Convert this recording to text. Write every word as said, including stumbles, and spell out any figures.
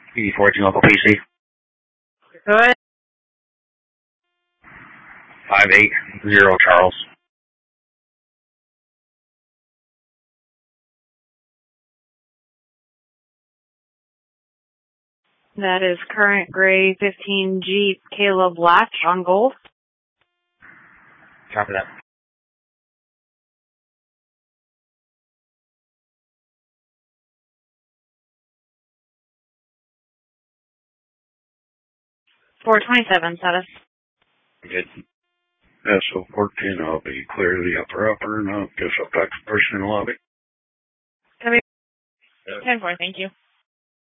E fourteen local P C. Go ahead. five eight zero Charles. That is current gray fifteen Jeep Caleb Latch on Gold. Copy that. four twenty-seven status. Good. S O fourteen, I'll be clear of the upper upper, and I'll guess I'll talk to the person in the lobby. Come here. ten four, thank you.